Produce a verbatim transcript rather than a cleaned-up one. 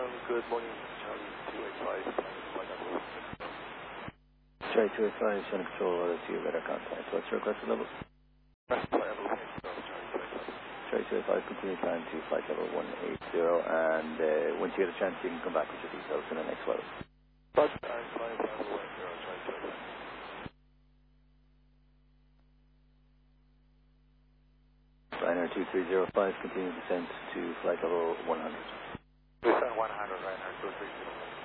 Um, good morning, Charlie two eight five, flight level. Charlie two eight five, Center Control, uh, to your radar contact. What's your requested level? Flight level one eight zero, Charlie two eight five. Charlie two eight five, continue climb to flight level one eight zero, and uh, once you get a chance, you can come back with your details in the next level. But I'm flying flight level one eight zero, Charlie two eight five. Ryanair two three zero five, continue descent to flight level one hundred. Descent one hundred, Ryanair two three zero five.